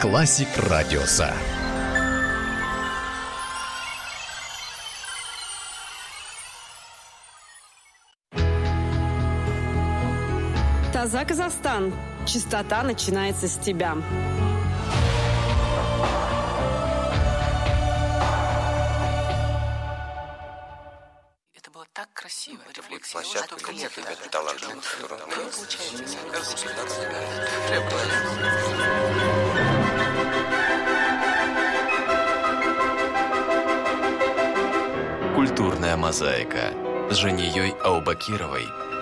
Классик Радиоса. Таза, Казахстан. Чистота начинается с тебя. Это было так красиво. Рефлексия. Площадка для талантливых, которых Культурная мозаика с Жанией Аубакировой.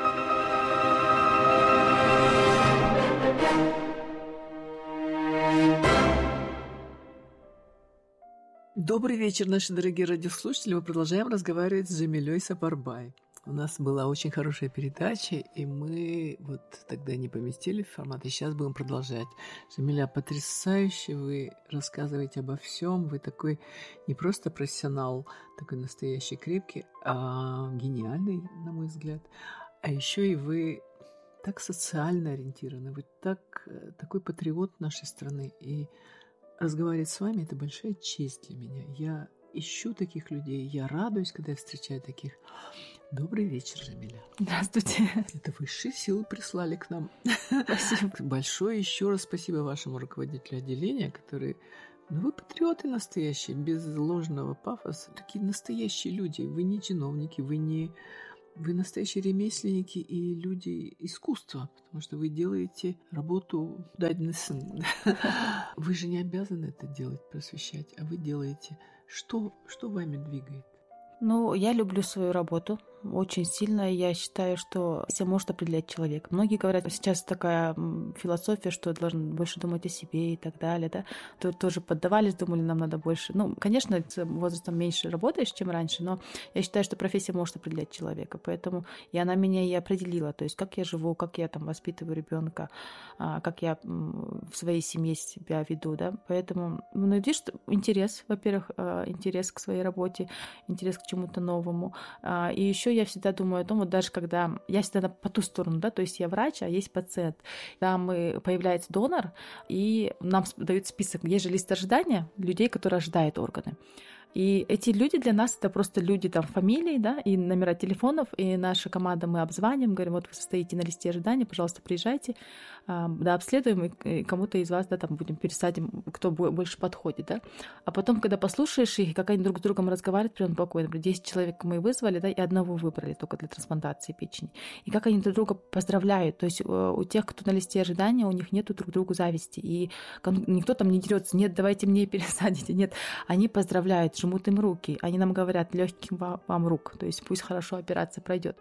Добрый вечер, наши дорогие радиослушатели. Мы продолжаем разговаривать с Жамилей Сапарбай. У нас была очень хорошая передача, и мы вот тогда не поместили в формат, и сейчас будем продолжать. Жамиля, потрясающе вы рассказываете обо всем. Вы такой не просто профессионал, такой настоящий крепкий, а гениальный, на мой взгляд. А еще и вы так социально ориентированы, вы такой патриот нашей страны. И разговаривать с вами – это большая честь для меня. Я ищу таких людей, я радуюсь, когда я встречаю таких. Добрый вечер, Жамиля. Здравствуйте. Это высшие силы прислали к нам. Спасибо. Большое еще раз спасибо вашему руководителю отделения, который... вы патриоты настоящие, без ложного пафоса. Такие настоящие люди. Вы не чиновники, вы настоящие ремесленники и люди искусства, потому что вы делаете работу даднесын. Вы же не обязаны это делать, просвещать, а вы делаете. Что вами двигает? Я люблю свою работу очень сильно. Я считаю, что все может определять человек. Многие говорят, сейчас такая философия, что должен больше думать о себе и так далее. Да? Тут тоже поддавались, думали, нам надо больше. Конечно, с возрастом меньше работаешь, чем раньше, но я считаю, что профессия может определять человека. Поэтому и она меня и определила. То есть, как я живу, как я там воспитываю ребенка, как я в своей семье себя веду. Да? Поэтому, видишь, интерес, во-первых, интерес к своей работе, интерес к чему-то новому. И еще я всегда думаю о том, вот даже когда я всегда по ту сторону, да, то есть я врач, а есть пациент. Там появляется донор, и нам дают список, есть же лист ожидания людей, которые ожидают органы. И эти люди для нас это просто люди, там, фамилии, да, и номера телефонов, и наша команда мы обзваниваем, говорим, вот вы состоите на листе ожидания, пожалуйста, приезжайте, да, обследуем, и кому-то из вас, да, там, будем пересадим, кто больше подходит, да. А потом, когда послушаешь их, как они друг с другом разговаривают, прям спокойно, 10 человек мы вызвали, да, и одного выбрали только для трансплантации печени. И как они друг друга поздравляют, то есть у тех, кто на листе ожидания, у них нету друг другу зависти, и никто там не дерется, нет, давайте мне пересадите, нет, они поздравляют, жмут им руки. Они нам говорят, легких вам рук, то есть пусть хорошо операция пройдет.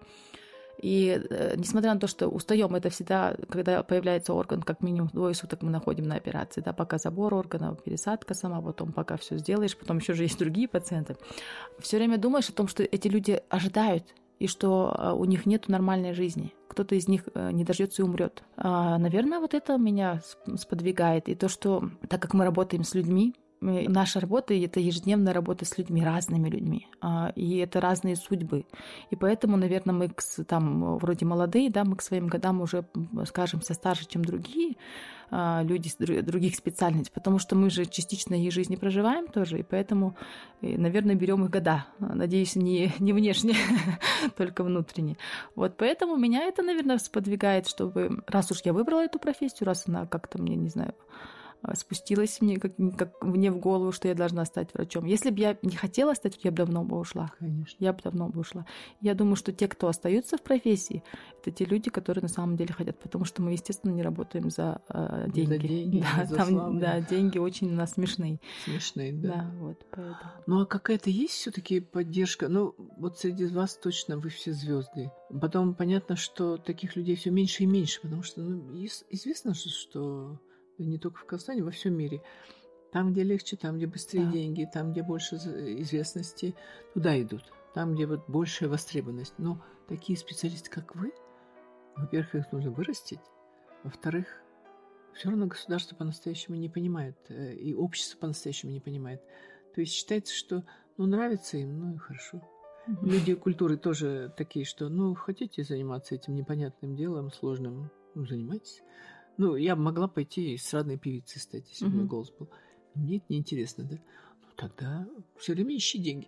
И несмотря на то, что устаем, это всегда, когда появляется орган, как минимум 2 суток мы находим на операции, да, пока забор органа, пересадка сама, потом пока все сделаешь, потом еще же есть другие пациенты. Все время думаешь о том, что эти люди ожидают, и что у них нет нормальной жизни. Кто-то из них не дождется и умрет. Наверное, вот это меня сподвигает. И то, что так как мы работаем с людьми, наша работа — это ежедневная работа с людьми, разными людьми, и это разные судьбы. И поэтому, наверное, мы там вроде молодые, да, мы к своим годам уже, скажем, старше, чем другие люди других специальностей, потому что мы же частично их жизни проживаем тоже, и поэтому, наверное, берем их года. Надеюсь, не внешне, только внутренне. Вот поэтому меня это, наверное, сподвигает, чтобы, раз уж я выбрала эту профессию, раз она как-то мне, не знаю, спустилась мне как мне в голову, что я должна стать врачом. Если бы я не хотела стать, я бы давно бы ушла. Конечно. Я бы давно бы ушла. Я думаю, что те, кто остаются в профессии, это те люди, которые на самом деле хотят, потому что мы, естественно, не работаем за деньги. За деньги, да, за там, славу. Да, деньги очень у нас смешные. Смешные, да. Да, вот поэтому. Ну а какая-то есть все-таки поддержка? Вот среди вас точно вы все звезды. Потом понятно, что таких людей все меньше и меньше, потому что известно, что не только в Казахстане, во всем мире. Там, где легче, там, где быстрее деньги, там, где больше известности, туда идут. Там, где вот большая востребованность. Но такие специалисты, как вы, во-первых, их нужно вырастить. Во-вторых, все равно государство по-настоящему не понимает, и общество по-настоящему не понимает. То есть считается, что нравится им, и хорошо. Люди культуры тоже такие, что хотите заниматься этим непонятным делом, сложным, занимайтесь. Ну, я могла пойти эстрадной певицей стать, если бы у меня голос был. Мне это неинтересно, да? Ну, тогда все время ищи деньги.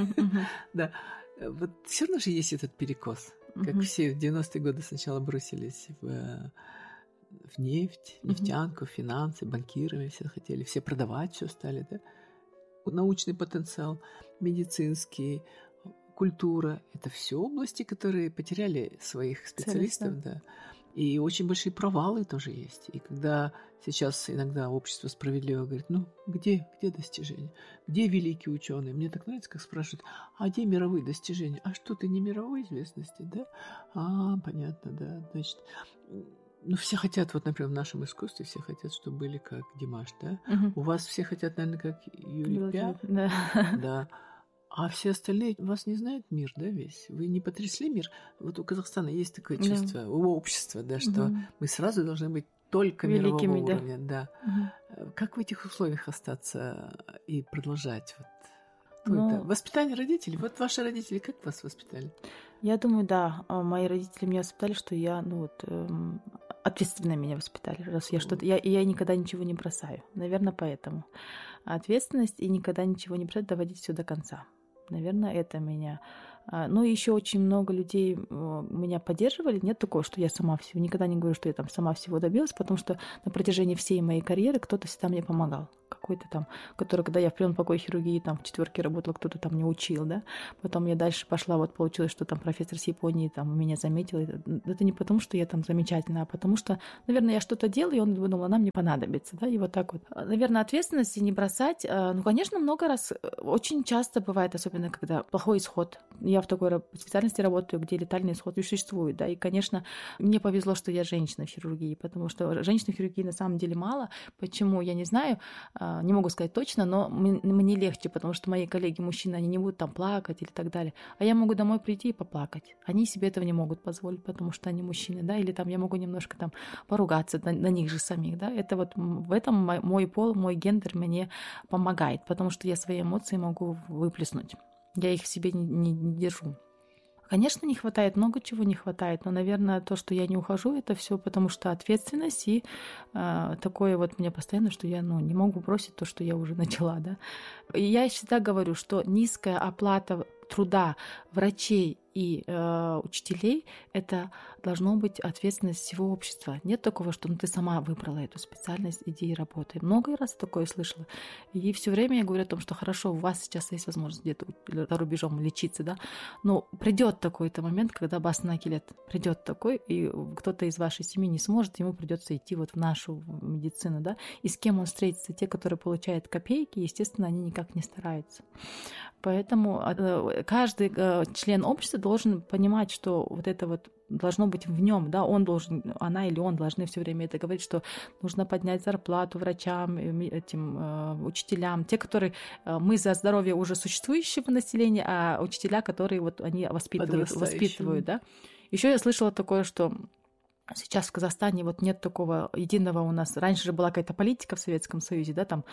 Да. Вот все равно же есть этот перекос. Как все в 90-е годы сначала бросились в нефть, нефтянку, финансы, банкирами все хотели, все продавать все стали, да? Научный потенциал, медицинский, культура – это все области, которые потеряли своих специалистов, да. И очень большие провалы тоже есть. И когда сейчас иногда общество справедливо говорит, ну, где достижения? Где великие ученые? Мне так нравится, как спрашивают, а где мировые достижения? А что, ты не мировой известности, да? Понятно, да. Значит, ну, все хотят, вот, например, в нашем искусстве все хотят, чтобы были как Димаш, да? У вас все хотят, наверное, как Юрий Пя. Да. А все остальные вас не знает мир, да, весь? Вы не потрясли мир? Вот у Казахстана есть такое чувство, у общества, да, что мы сразу должны быть только великими, мирового уровня. Да. Как в этих условиях остаться и продолжать? Вот, воспитание родителей. Вот ваши родители как вас воспитали? Я думаю, да. Мои родители меня воспитали, что я, ответственно меня воспитали. Раз я что-то... Я никогда ничего не бросаю. Наверное, поэтому. Ответственность и никогда ничего не бросать, доводить все до конца. Наверное, это меня... Ну, еще очень много людей меня поддерживали. Нет такого, что я сама всего... Никогда не говорю, что я там сама всего добилась, потому что на протяжении всей моей карьеры кто-то всегда мне помогал. Какой-то там, который, когда я в приёмном покое хирургии там в 4 работала, кто-то там мне учил, да. Потом я дальше пошла, вот получилось, что там профессор с Японии там меня заметил. Это не потому, что я там замечательная, а потому что, наверное, я что-то делаю, и он думал, она мне понадобится, да, и вот так вот. Наверное, ответственности не бросать. Ну, конечно, много раз, очень часто бывает, особенно когда плохой исход. Я в такой специальности работаю, где летальный исход существует, да, и, конечно, мне повезло, что я женщина в хирургии, потому что женщин в хирургии на самом деле мало. Почему? Я не знаю, не могу сказать точно, но мне легче, потому что мои коллеги-мужчины, они не будут там плакать или так далее. А я могу домой прийти и поплакать. Они себе этого не могут позволить, потому что они мужчины, да, или там я могу немножко там поругаться на них же самих, да. Это вот в этом мой пол, мой гендер мне помогает, потому что я свои эмоции могу выплеснуть. Я их в себе не держу. Конечно, не хватает, много чего не хватает, но, наверное, то, что я не ухожу, это все потому что ответственность и такое вот мне постоянно, что я не могу бросить то, что я уже начала, да. И я всегда говорю, что низкая оплата труда врачей и учителей — это должно быть ответственность всего общества. Нет такого, что ты сама выбрала эту специальность, иди и работай. Много раз такое слышала. И все время я говорю о том, что хорошо, у вас сейчас есть возможность где-то за рубежом лечиться, да, но придет такой-то момент, когда баснакилет придет такой, и кто-то из вашей семьи не сможет, ему придется идти вот в нашу медицину, да, и с кем он встретится? Те, которые получают копейки, естественно, они никак не стараются. Поэтому каждый член общества должен понимать, что вот это вот должно быть в нем, да, он должен, она или он должны все время это говорить, что нужно поднять зарплату врачам, этим учителям, те, которые мы за здоровье уже существующего населения, а учителя, которые вот они воспитывают, да. Еще я слышала такое, что сейчас в Казахстане вот нет такого единого у нас. Раньше же была какая-то политика в Советском Союзе, да, там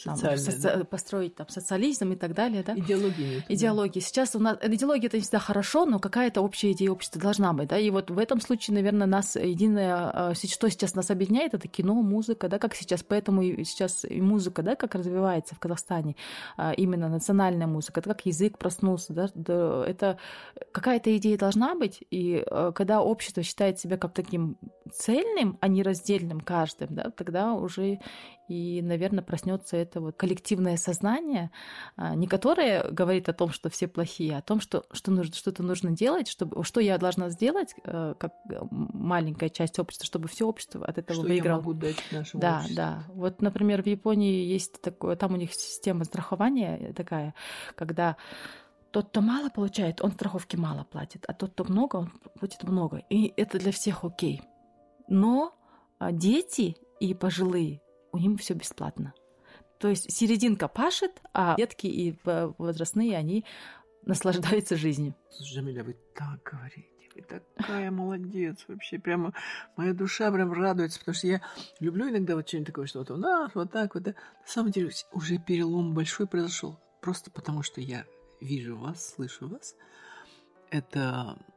построить там социализм и так далее, да. Идеологии. Сейчас у нас идеология это не всегда хорошо, но какая-то общая идея общества должна быть, да. И вот в этом случае, наверное, нас единое, что сейчас нас объединяет, это кино, музыка, да, как сейчас, поэтому сейчас и музыка, да, как развивается в Казахстане, именно национальная музыка, это как язык проснулся, да, это какая-то идея должна быть, и когда общество считает себя как таким цельным, а не раздельным каждым, да, тогда уже и, наверное, проснется это вот коллективное сознание, не которое говорит о том, что все плохие, а о том, что что-то нужно делать, что я должна сделать, как маленькая часть общества, чтобы все общество от этого выиграло. Что я могу дать нашему обществу. Да. Вот, например, в Японии есть такое, там у них система страхования такая, когда тот, кто мало получает, он страховки мало платит, а тот, кто много, он платит много. И это для всех окей. Но дети и пожилые, у них все бесплатно. То есть серединка пашет, а детки и возрастные, они наслаждаются жизнью. Джамиля, вы так говорите. Вы такая молодец вообще. Прямо моя душа прям радуется, потому что я люблю иногда вот что-нибудь такое, что вот у нас, вот так вот. Да. На самом деле уже перелом большой произошел. Просто потому что я вижу вас, слышу вас. Это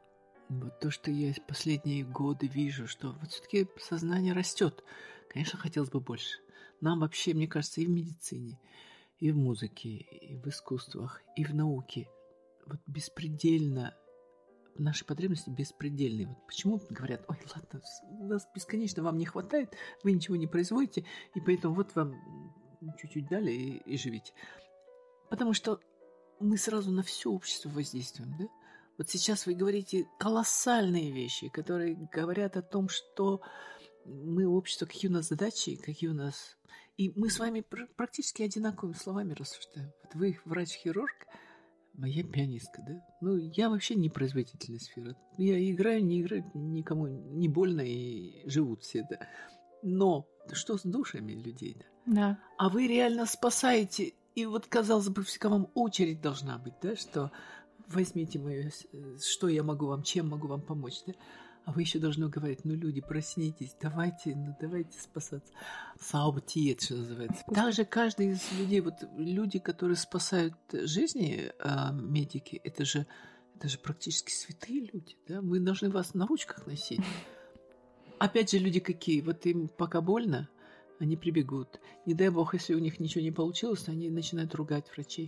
Вот то, что я последние годы вижу, что вот все-таки сознание растет. Конечно, хотелось бы больше. Нам вообще, мне кажется, и в медицине, и в музыке, и в искусствах, и в науке вот беспредельно, наши потребности беспредельные. Вот почему говорят, ой, ладно, нас бесконечно вам не хватает, вы ничего не производите, и поэтому вот вам чуть-чуть дали и живите. Потому что мы сразу на все общество воздействуем, да? Вот сейчас вы говорите колоссальные вещи, которые говорят о том, что мы общество, какие у нас задачи, какие у нас... И мы с вами практически одинаковыми словами рассуждаем. Вот вы врач-хирург, а я пианистка, да? Ну, я вообще не производительная сфера. Я играю, не играю, никому не больно, и живут все, да? Но что с душами людей, да? Да. А вы реально спасаете, и вот, казалось бы, к вам очередь должна быть, да, что возьмите мою, что я могу вам, чем могу вам помочь, да? А вы еще должны говорить, ну, люди, проснитесь, давайте спасаться. Саубти, это что называется. Также каждый из людей, вот люди, которые спасают жизни, медики, это же практически святые люди, да? Мы должны вас на ручках носить. Опять же, люди какие, вот им пока больно, они прибегут. Не дай бог, если у них ничего не получилось, они начинают ругать врачей.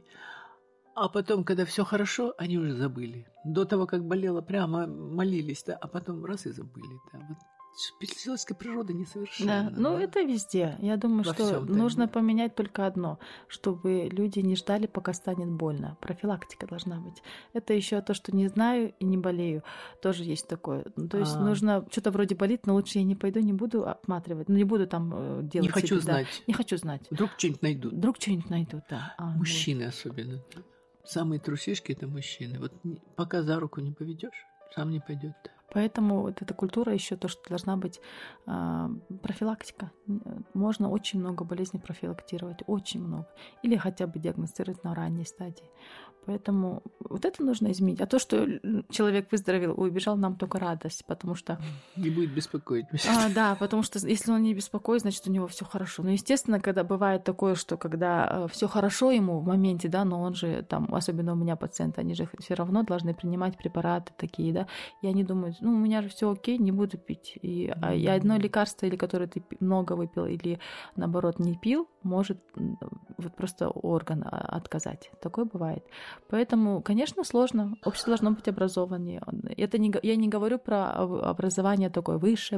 А потом, когда все хорошо, они уже забыли. До того, как болело, прямо молились, да, а потом раз и забыли. Да. Вот человеческая природа несовершенна. Да, ну это везде. Я думаю, во что всем, нужно да. поменять только одно, чтобы люди не ждали, пока станет больно. Профилактика должна быть. Это еще то, что не знаю и не болею. Тоже есть такое. То есть нужно, что-то вроде болит, но лучше я не пойду, не буду обматривать, не буду там делать. Не хочу знать. Да. Не хочу знать. Вдруг что-нибудь найдут. Да. Мужчины особенно. Самые трусишки — это мужчины. Вот пока за руку не поведешь, сам не пойдет. Поэтому вот эта культура еще то, что должна быть профилактика. Можно очень много болезней профилактировать, очень много. Или хотя бы диагностировать на ранней стадии. Поэтому вот это нужно изменить. А то, что человек выздоровел и убежал, нам только радость, потому что... Не будет беспокоить. Да, потому что если он не беспокоит, значит, у него все хорошо. Но, естественно, когда бывает такое, что когда все хорошо ему в моменте, да, но он же там, особенно у меня пациенты, они же все равно должны принимать препараты такие, да, и они думают, ну, у меня же все окей, не буду пить. И одно лекарство, или которое ты много выпил, или, наоборот, не пил, может вот просто орган отказать. Такое бывает. Поэтому, конечно, сложно. Общество должно быть образованнее. Я не говорю про образование такое высшее.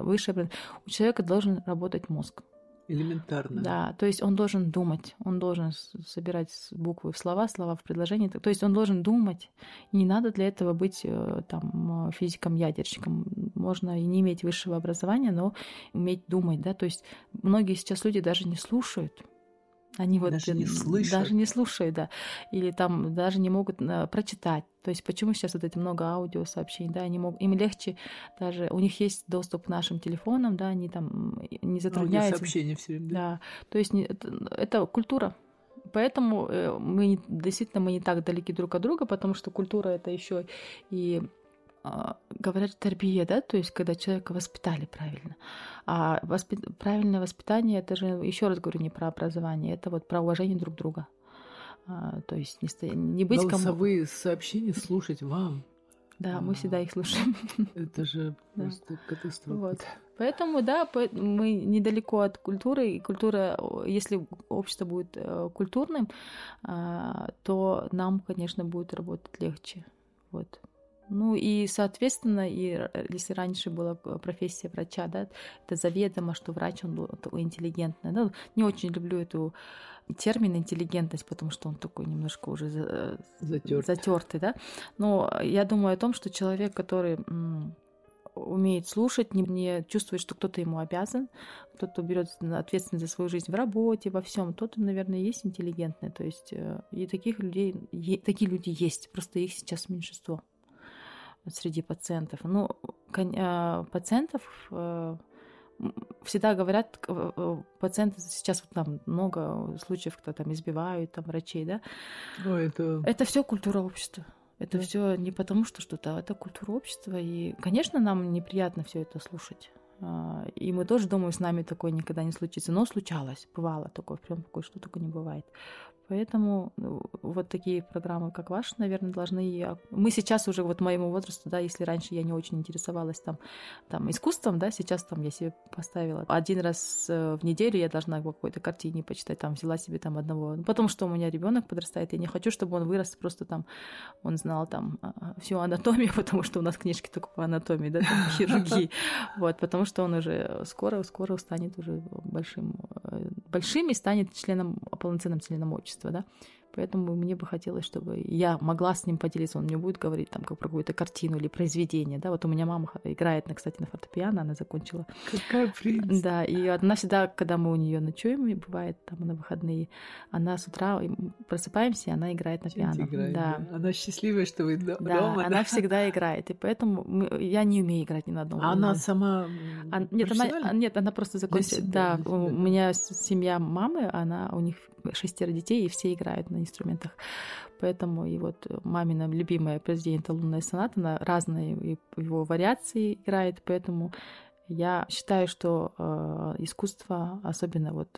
У человека должен работать мозг. Элементарно. Да, то есть он должен думать, он должен собирать буквы в слова в предложения. То есть он должен думать. И не надо для этого быть там физиком-ядерщиком. Можно и не иметь высшего образования, но уметь думать, да. То есть многие сейчас люди даже не слушают. Они вот даже не слушают, да, или там даже не могут прочитать. То есть почему сейчас вот эти много аудиосообщений, да, им легче даже, у них есть доступ к нашим телефонам, да, они там не затрудняются. Аудиосообщения все время, да. Да, то есть это культура. Поэтому мы не так далеки друг от друга, потому что культура — это еще и говорят тарбия, да, то есть когда человека воспитали правильно. А правильное воспитание — это же, еще раз говорю, не про образование, это вот про уважение друг друга. То есть не быть голосовые сообщения слушать вам. Да, мы всегда их слушаем. Это же просто катастрофа. Вот. Поэтому, да, мы недалеко от культуры, и культура, если общество будет культурным, то нам, конечно, будет работать легче. Вот. Ну и, соответственно, и если раньше была профессия врача, да, это заведомо, что врач, он такой интеллигентный. Да? Не очень люблю эту термин интеллигентность, потому что он такой немножко уже затертый, да. Но я думаю о том, что человек, который умеет слушать, не чувствует, что кто-то ему обязан, кто-то берет ответственность за свою жизнь в работе, во всем, тот, наверное, есть интеллигентный. То есть и такие люди есть, просто их сейчас меньшинство среди пациентов. Ну, пациентов всегда говорят, пациенты сейчас вот там много случаев, кто там избивают, там врачей, да. Это все культура общества. Это все не потому, что что-то, а это культура общества. И, конечно, нам неприятно все это слушать. И мы тоже думаем, с нами такое никогда не случится. Но случалось, бывало такое, прям такое, что только не бывает. Поэтому вот такие программы, как ваши, наверное, должны... Мы сейчас уже вот моему возрасту, да, если раньше я не очень интересовалась там искусством, да, сейчас там я себе поставила один раз в неделю я должна по какой-то картине почитать, там взяла себе там одного. Потому что у меня ребенок подрастает, я не хочу, чтобы он вырос просто там, он знал там всю анатомию, потому что у нас книжки только по анатомии, да, там, хирургии. Вот, потому что он уже скоро станет уже большим и станет полноценным членом общества. Да? Поэтому мне бы хотелось, чтобы я могла с ним поделиться. Он мне будет говорить там, как про какую-то картину или произведение. Да? Вот у меня мама играет, кстати, на фортепиано, она закончила. Какая прелесть. Да, и она всегда, когда мы у нее ночуем, и бывает там на выходные, она с утра просыпаемся, и она играет на пиано. Да. Она счастливая, что вы дома. Да, она всегда играет, и поэтому я не умею играть ни на одном. Она сама Нет, она просто закончила. Да, у меня семья мамы, у них 6 детей, и все играют на инструментах. Поэтому и вот мамина любимое произведение — это «Лунная соната», она разные его вариации играет, поэтому я считаю, что искусство, особенно вот...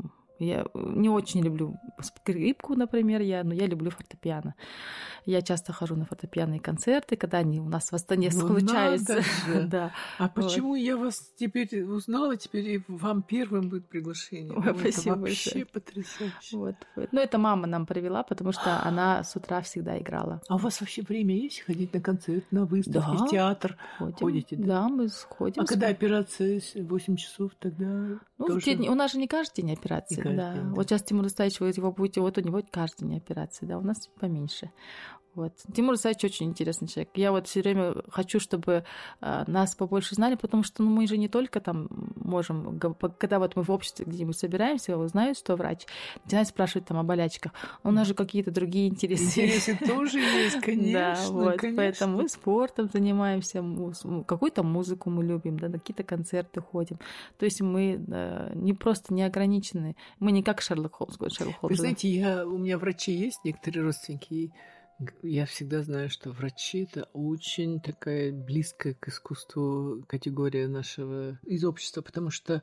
Я не очень люблю скрипку, например, но я люблю фортепиано. Я часто хожу на фортепианные концерты, когда они у нас в Астане случаются. Да. А почему я вас теперь узнала, теперь и вам первым будет приглашение? Спасибо это вообще большое. Потрясающе. Вот. Ну, это мама нам привела, потому что она с утра всегда играла. А у вас вообще время есть ходить на концерт, на выставки, в театр? Ходите, да? Да, мы сходим. А когда операция 8 часов, тогда тоже... У нас же не каждый день операции. Да. Вот сейчас Тимур Исаевич, вы его будете, вот у него каждый день операции, да, у нас поменьше. Вот. Тимур Исаевич очень интересный человек. Я вот все время хочу, чтобы нас побольше знали, потому что мы же не только там можем, когда вот мы в обществе где-нибудь собираемся, узнают, что врач, начинают спрашивать там о болячках. У нас же какие-то другие интересы. Интересы тоже есть, конечно. Да, вот, конечно. Поэтому мы спортом занимаемся, какую-то музыку мы любим, да, на какие-то концерты ходим. То есть мы не просто не ограничены. Мы не как Шерлок Холмс. Вы знаете, у меня врачи есть, некоторые родственники, и я всегда знаю, что врачи — это очень такая близкая к искусству категория нашего из общества, потому что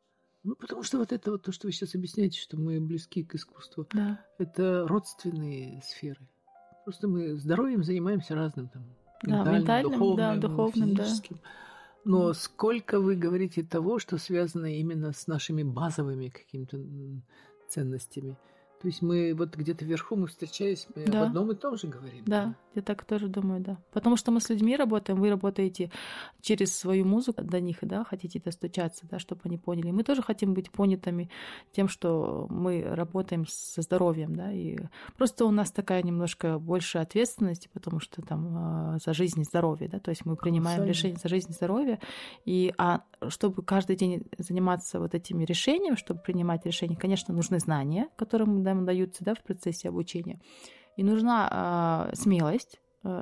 вот это вот то, что вы сейчас объясняете, что мы близки к искусству, да. Это родственные сферы. Просто мы здоровьем занимаемся разным там, ментальным, духовным, физическим. Да. Но сколько вы говорите того, что связано именно с нашими базовыми какими-то ценностями. То есть мы вот где-то вверху мы встречались, мы об одном и том же говорим. Да, я так тоже думаю, да. Потому что мы с людьми работаем, вы работаете через свою музыку до них, да, хотите достучаться, да, чтобы они поняли. Мы тоже хотим быть понятыми тем, что мы работаем со здоровьем, да, и просто у нас такая немножко больше ответственности, потому что там за жизнь и здоровье, да, то есть мы принимаем решения за жизнь и здоровье, а чтобы каждый день заниматься вот этими решениями, чтобы принимать решения, конечно, нужны знания, которые нам даются, да, в процессе обучения. И нужна смелость,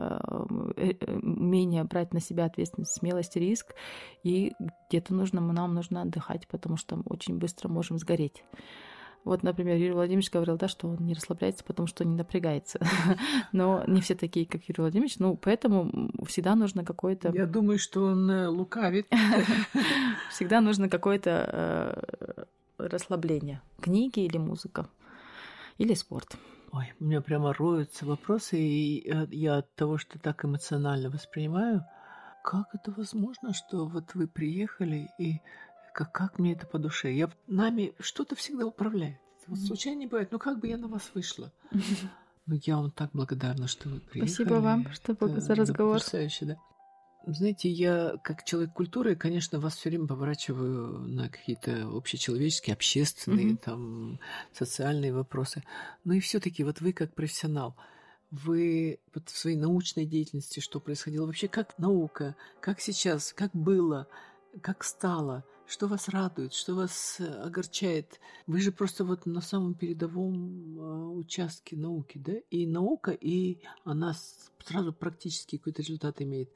умение брать на себя ответственность, смелость, риск. И где-то нам нужно отдыхать, потому что мы очень быстро можем сгореть. Вот, например, Юрий Владимирович говорил, да, что он не расслабляется, потому что не напрягается. Но не все такие, как Юрий Владимирович. Поэтому всегда нужно какое-то... Я думаю, что он лукавит. Всегда нужно какое-то расслабление. Книги или музыка. Или спорт. Ой, у меня прямо роются вопросы, и я от того, что так эмоционально воспринимаю, как это возможно, что вот вы приехали, и как мне это по душе? Нами что-то всегда управляет. Вот случайно не бывает. Как бы я на вас вышла? Я вам так благодарна, что вы приехали. Спасибо вам за разговор. Потрясающе, да. Знаете, я как человек культуры, конечно, вас все время поворачиваю на какие-то общечеловеческие, общественные, там, социальные вопросы. Но и все-таки вот вы как профессионал, вы вот в своей научной деятельности, что происходило вообще, как наука, как сейчас, как было, как стало, что вас радует, что вас огорчает. Вы же просто вот на самом передовом участке науки, да? И наука, и она сразу практически какой-то результат имеет.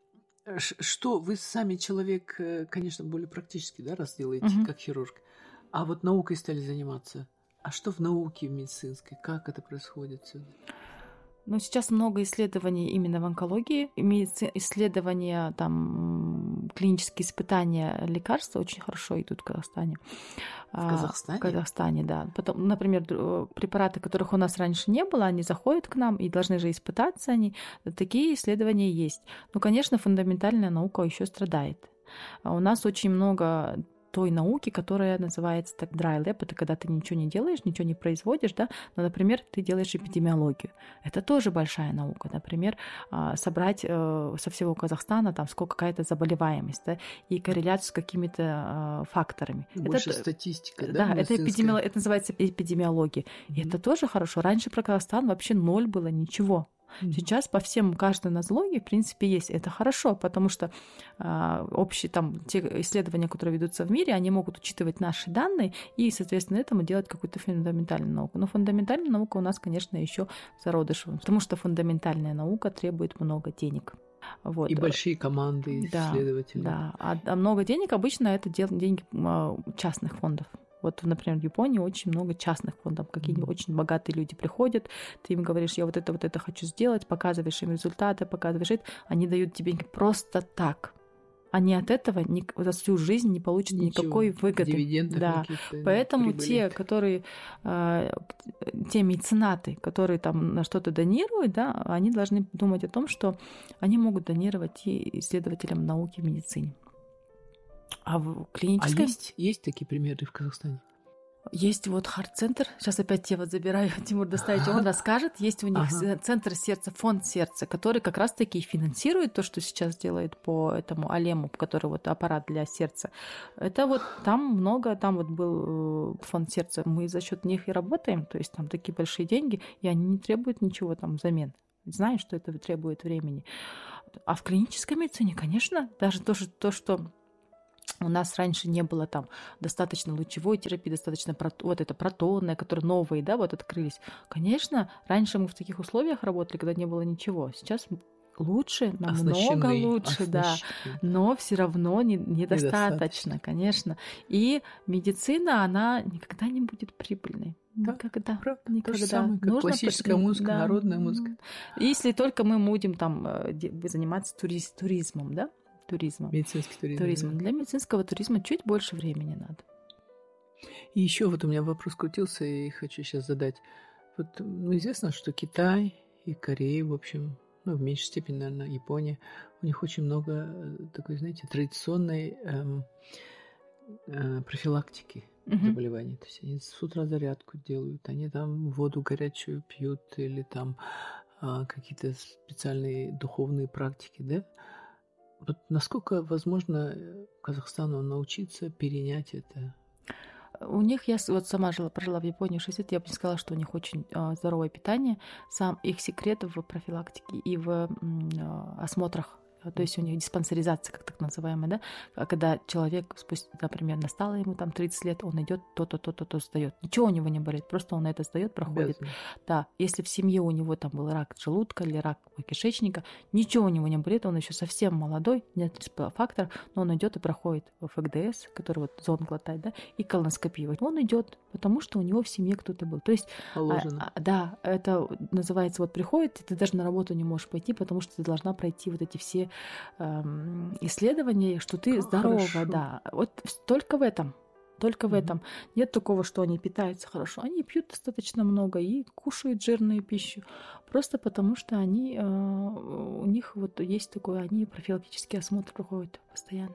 Что вы сами человек, конечно, более практически, да, раз делаете, как хирург, а вот наукой стали заниматься. А что в науке, в медицинской? Как это происходит? Но сейчас много исследований именно в онкологии, исследования, там, клинические испытания лекарств очень хорошо идут в Казахстане. В Казахстане? В Казахстане, да. Потом, например, препараты, которых у нас раньше не было, они заходят к нам и должны же испытаться они. Такие исследования есть. Но, конечно, фундаментальная наука еще страдает. У нас очень много той науки, которая называется так dry lab, это когда ты ничего не делаешь, ничего не производишь, да, но, например, ты делаешь эпидемиологию. Это тоже большая наука. Например, собрать со всего Казахстана там сколько какая-то заболеваемость, да, и корреляцию с какими-то факторами. Больше это, статистика, да? Да, это называется эпидемиология. И это тоже хорошо. Раньше про Казахстан вообще ноль было, ничего. Сейчас по всем, каждой нозологии, в принципе, есть. Это хорошо, потому что общие там, те исследования, которые ведутся в мире, они могут учитывать наши данные и, соответственно, этому делать какую-то фундаментальную науку. Но фундаментальная наука у нас, конечно, еще зародышевая, потому что фундаментальная наука требует много денег. Вот. И большие команды исследователей. Да, а много денег обычно это деньги частных фондов. Вот, например, в Японии очень много частных фондов. Какие-нибудь очень богатые люди приходят, ты им говоришь, я вот это хочу сделать, показываешь им результаты, показываешь это, они дают тебе просто так. Они от этого за всю жизнь не получат никакой выгоды. Дивидендов, да. Поэтому те, которые, те меценаты, которые там на что-то донируют, да, они должны думать о том, что они могут донировать и исследователям науки в медицине. А в клинической... есть такие примеры в Казахстане? Есть вот Харт-центр. Сейчас опять я вот забираю Тимур Достаевич, он расскажет. Есть у них центр сердца, фонд сердца, который как раз-таки финансирует то, что сейчас делает по этому Алему, который вот аппарат для сердца. Это вот там много, там вот был фонд сердца, мы за счет них и работаем, то есть там такие большие деньги, и они не требуют ничего там взамен. Знаешь, что это требует времени. А в клинической медицине, конечно, даже то, что у нас раньше не было там достаточно лучевой терапии, достаточно вот это протонная, которые новые, да, вот открылись. Конечно, раньше мы в таких условиях работали, когда не было ничего. Сейчас лучше, намного лучше, да, но все равно недостаточно, конечно. И медицина, она никогда не будет прибыльной. Никогда. То же самое, как классическая музыка, да, народная музыка. Если только мы будем там заниматься туризмом, да? Туризмом. Медицинский туризм. Да. Для медицинского туризма чуть больше времени надо. И еще вот у меня вопрос крутился, и хочу сейчас задать. Вот известно, что Китай и Корея, в общем, в меньшей степени, наверное, Япония, у них очень много такой, знаете, традиционной профилактики заболеваний. То есть они с утра зарядку делают, они там воду горячую пьют или там какие-то специальные духовные практики, да? Вот насколько возможно Казахстану научиться перенять это? У них, я вот сама прожила в Японии 6 лет, я бы не сказала, что у них очень здоровое питание. Сам их секрет в профилактике и в осмотрах. То есть у них диспансеризация, как так называемая, да, когда человек, например, настало ему там 30 лет, он идет то сдает. Ничего у него не болит, просто он это сдает, проходит. Да, если в семье у него там был рак желудка или рак кишечника, ничего у него не болит, он еще совсем молодой, нет фактор, но он идет и проходит в ФГДС, который вот зон глотает, да, и колоноскопию. Он идет, потому что у него в семье кто-то был. То есть, да, это называется, вот приходит, и ты даже на работу не можешь пойти, потому что ты должна пройти вот эти все исследования, что ты здорова, да. Вот только в этом. Только в этом. Нет такого, что они питаются хорошо. Они пьют достаточно много и кушают жирную пищу. Просто потому, что они, у них вот есть такое, они профилактический осмотр проходят постоянно.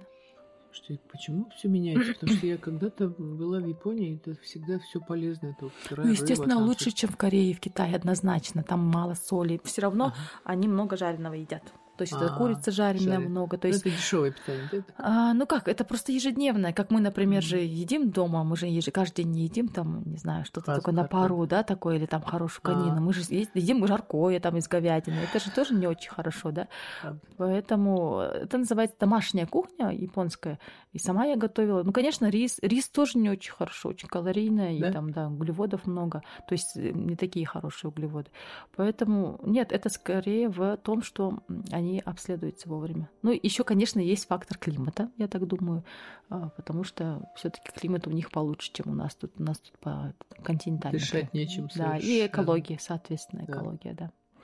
Почему все меняется? Потому что я когда-то была в Японии, это всегда все полезно. Это сырая естественно, рыба, лучше, чем в Корее и в Китае, однозначно. Там мало соли. Все равно они много жареного едят. То есть это курица жареная много. То есть... Это дешевое питание, да? Ну как, это просто ежедневное. Как мы, например, же едим дома, мы же каждый день не едим там, не знаю, что-то такое на пару, да, такое, или там хорошую конину. Мы же едим жаркое там из говядины. Это же тоже не очень хорошо, да? Поэтому это называется домашняя кухня японская. И сама я готовила. Ну, конечно, рис тоже не очень хорошо, очень калорийно, и там, да, углеводов много. То есть не такие хорошие углеводы. Поэтому нет, это скорее в том, что они обследуются вовремя. Ну, еще, конечно, есть фактор климата, я так думаю, потому что все-таки климат у них получше, чем у нас тут. У нас тут по континентальному. Дышать нечем. Да, и экология, соответственно, экология, да.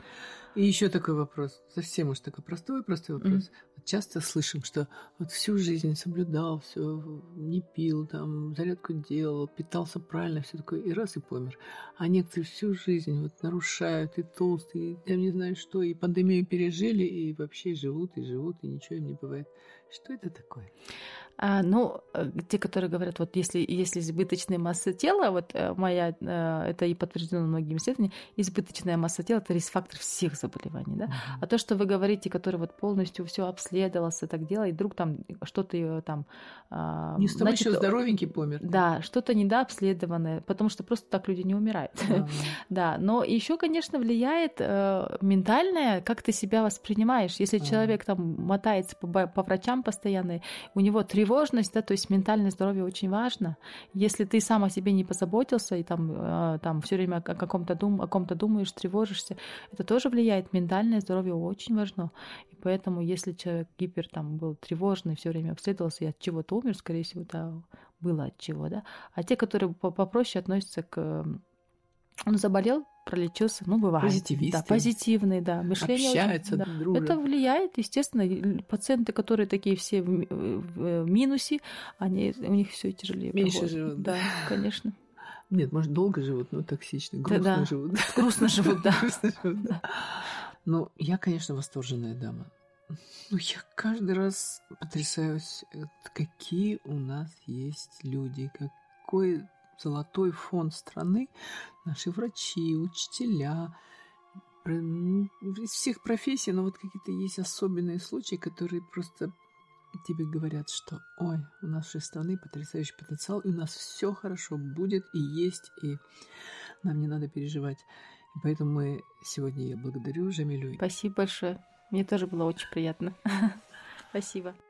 И еще такой вопрос, совсем уж такой простой вопрос. Часто слышим, что вот всю жизнь соблюдал, все не пил, там зарядку делал, питался правильно, все такое, и раз и помер. А некоторые всю жизнь вот нарушают, и толстые, и я не знаю что, и пандемию пережили, и вообще живут, и ничего им не бывает. Что это такое? Те, которые говорят, вот если избыточная масса тела, вот моя, это и подтверждено многими исследованиями, избыточная масса тела – это риск-фактор всех заболеваний, да? А то, что вы говорите, который вот полностью все обследовался, так делает, вдруг там что-то там… Не с тобой еще здоровенький помер. Да, что-то недообследованное, потому что просто так люди не умирают. Да, но еще, конечно, влияет ментальное, как ты себя воспринимаешь. Если человек там мотается по врачам постоянно, у него тревожность, да, то есть ментальное здоровье очень важно. Если ты сам о себе не позаботился и там все время о ком-то думаешь, тревожишься, это тоже влияет. Ментальное здоровье очень важно. И поэтому, если человек был тревожный, все время обследовался и от чего-то умер, скорее всего, да, было от чего, да. А те, которые попроще относятся к… Он заболел, пролечился, бывает. Позитивисты. Да, позитивные, да. Мышление общаются, очень, дружат. Это влияет, естественно. Пациенты, которые такие все в минусе, у них все тяжелее. Меньше живут. Да, конечно. Нет, может, долго живут, но токсично. Грустно живут. Грустно живут, да. Ну, я, конечно, восторженная дама. Я каждый раз потрясаюсь, какие у нас есть люди, какой золотой фонд страны, наши врачи, учителя, из всех профессий, но вот какие-то есть особенные случаи, которые просто тебе говорят, что ой, у нашей страны потрясающий потенциал, и у нас все хорошо будет и есть, и нам не надо переживать. И поэтому сегодня я благодарю Жамилю. Спасибо большое. Мне тоже было очень приятно. Спасибо.